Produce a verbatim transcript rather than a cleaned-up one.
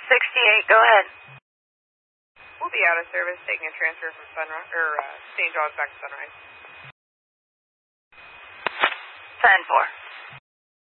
sixty-eight, go ahead. We'll be out of service, taking a transfer from Sunrise, or uh, Saint John's back to Sunrise. ten four.